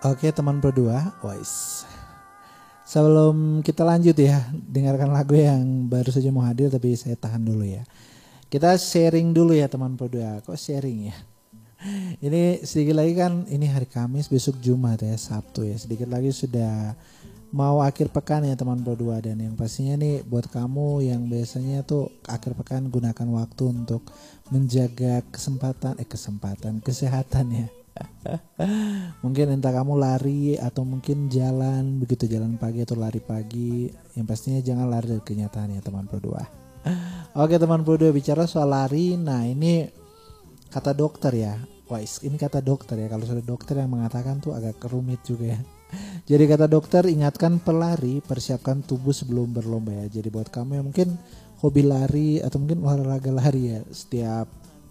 Oke teman berdua, wise. Sebelum kita lanjut ya, dengarkan lagu yang baru saja mau hadir tapi saya tahan dulu ya. Kita sharing dulu ya teman berdua. Kok sharing ya? Ini sedikit lagi kan ini hari Kamis, besok Jumat ya, Sabtu ya. Sedikit lagi sudah mau akhir pekan ya teman berdua, dan yang pastinya nih buat kamu yang biasanya tuh akhir pekan gunakan waktu untuk menjaga kesehatan ya. Mungkin entah kamu lari atau mungkin jalan, begitu jalan pagi atau lari pagi, yang pastinya jangan lari dari kenyataan ya teman berdua. Oke teman berdua, bicara soal lari, nah ini kata dokter ya. Wah, ini kata dokter ya. Kalau sudah dokter yang mengatakan tuh agak rumit juga ya. Jadi kata dokter, ingatkan pelari, persiapkan tubuh sebelum berlomba ya. Jadi buat kamu yang mungkin hobi lari atau mungkin olahraga lari ya, setiap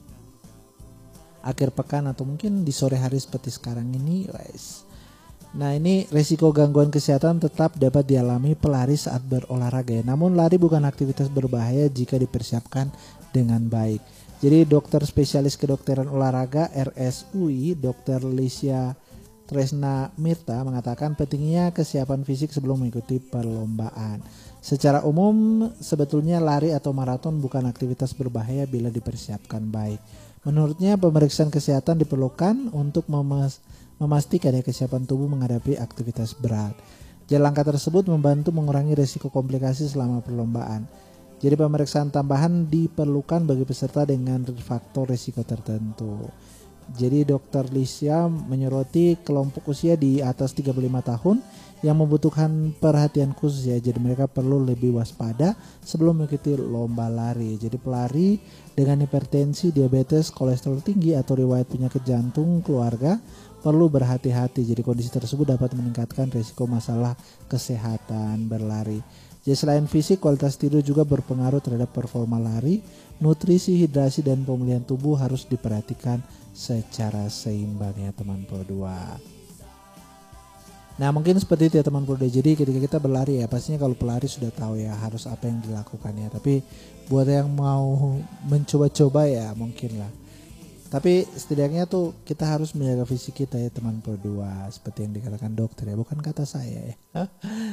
akhir pekan atau mungkin di sore hari seperti sekarang ini, guys. Nah, ini resiko gangguan kesehatan tetap dapat dialami pelari saat berolahraga ya. Namun lari bukan aktivitas berbahaya jika dipersiapkan dengan baik. Jadi dokter spesialis kedokteran olahraga RSUI, Dr. Lisya Tresna Mirta mengatakan pentingnya kesiapan fisik sebelum mengikuti perlombaan. Secara umum sebetulnya lari atau maraton bukan aktivitas berbahaya bila dipersiapkan baik. Menurutnya pemeriksaan kesehatan diperlukan untuk memastikan kesiapan tubuh menghadapi aktivitas berat. Jadi langkah tersebut membantu mengurangi risiko komplikasi selama perlombaan. Jadi pemeriksaan tambahan diperlukan bagi peserta dengan faktor risiko tertentu. Jadi Dr. Lisya menyoroti kelompok usia di atas 35 tahun yang membutuhkan perhatian khusus ya. Jadi mereka perlu lebih waspada sebelum mengikuti lomba lari. Jadi pelari dengan hipertensi, diabetes, kolesterol tinggi atau riwayat penyakit jantung keluarga perlu berhati-hati. Jadi kondisi tersebut dapat meningkatkan risiko masalah kesehatan berlari. Jadi selain fisik, kualitas tidur juga berpengaruh terhadap performa lari. Nutrisi, hidrasi, dan pemulihan tubuh harus diperhatikan secara seimbang ya teman berdua. Nah mungkin seperti itu ya teman berdua. Jadi ketika kita berlari ya, pastinya kalau pelari sudah tahu ya harus apa yang dilakukan ya. Tapi buat yang mau mencoba-coba ya mungkin lah. Tapi setidaknya tuh kita harus menjaga fisik kita ya teman berdua. Seperti yang dikatakan dokter ya, bukan kata saya ya.